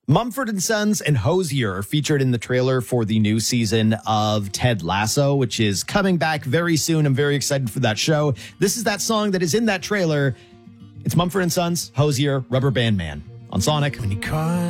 Mumford & Sons and Hosier are featured in the trailer for the new season of Ted Lasso, which is coming back very soon. I'm very excited for that show. This is that song that is in that trailer. It's Mumford & Sons, Hosier, Rubber Band Man on Sonic.